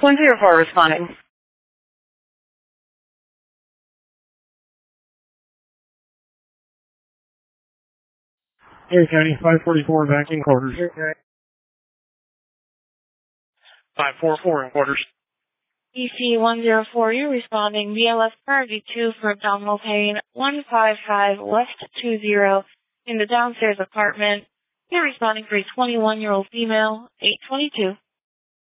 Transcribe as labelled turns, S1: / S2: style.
S1: 104 responding.
S2: Erie County, 544 back in quarters.
S3: 544 in quarters.
S4: EC104, you're responding BLS priority 2 for abdominal pain, 155 West 20 in the downstairs apartment. You're responding for a 21-year-old female, 822.